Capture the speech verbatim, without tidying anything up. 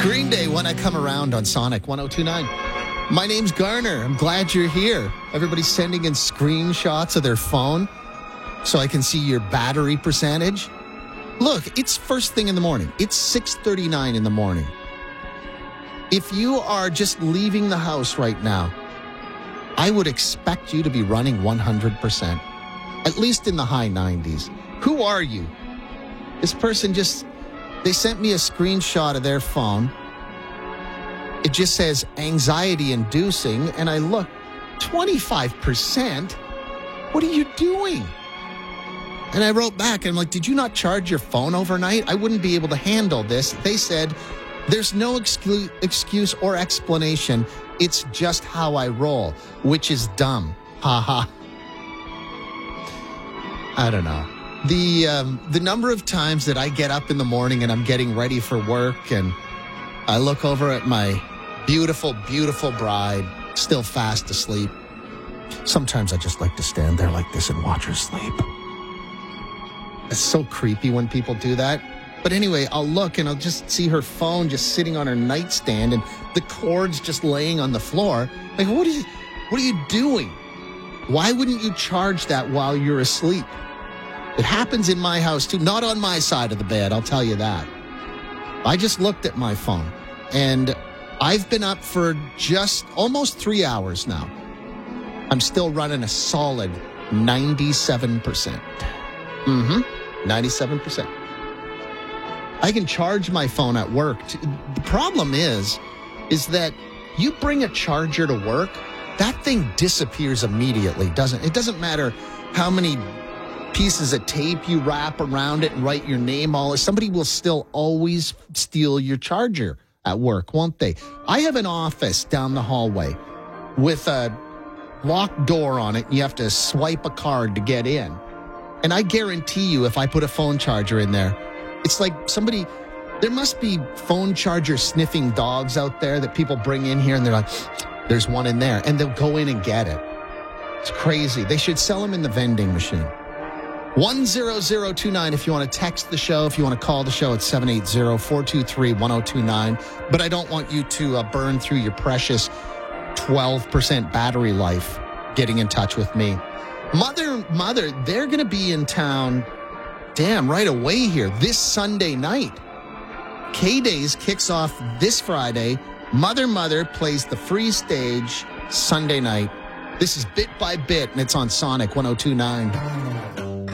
Green Day, When I Come Around on Sonic one oh two point nine. My name's Garner. I'm glad you're here. Everybody's sending in screenshots of their phone so I can see your battery percentage. Look, it's first thing in the morning. It's six thirty-nine in the morning. If you are just leaving the house right now, I would expect you to be running one hundred percent, at least in the high nineties. Who are you? This person just, they sent me a screenshot of their phone. It just says anxiety inducing, and I look, twenty-five percent? What are you doing? And I wrote back, and I'm like, did you not charge your phone overnight? I wouldn't be able to handle this. They said, there's no exclu- excuse or explanation. It's just how I roll, which is dumb. Ha ha. I don't know. The um, the number of times that I get up in the morning and I'm getting ready for work and I look over at my beautiful, beautiful bride, still fast asleep. Sometimes I just like to stand there like this and watch her sleep. It's so creepy when people do that. But anyway, I'll look and I'll just see her phone just sitting on her nightstand and the cord's just laying on the floor. Like, what are you, what are you doing? Why wouldn't you charge that while you're asleep? It happens in my house too. Not on my side of the bed, I'll tell you that. I just looked at my phone and I've been up for just almost three hours now. I'm still running a solid ninety-seven percent. Mm-hmm. ninety-seven percent. I can charge my phone at work. The problem is, is that you bring a charger to work, that thing disappears immediately, doesn't it? It doesn't matter how many pieces of tape you wrap around it and write your name all. Somebody will still always steal your charger at work, won't they? I have an office down the hallway with a locked door on it. And you have to swipe a card to get in. And I guarantee you, if I put a phone charger in there, it's like somebody, there must be phone charger sniffing dogs out there that people bring in here and they're like, there's one in there. And they'll go in and get it. It's crazy. They should sell them in the vending machine. one zero zero two nine if you want to text the show. If you want to call the show, it's seven eight zero, four two three, one zero two nine. But I don't want you to uh, burn through your precious twelve percent battery life getting in touch with me. Mother, mother, they're going to be in town, damn, right away here, this Sunday night. K-Days kicks off this Friday. Mother, Mother plays the free stage Sunday night. This is Bit by Bit, and it's on Sonic one oh two point nine.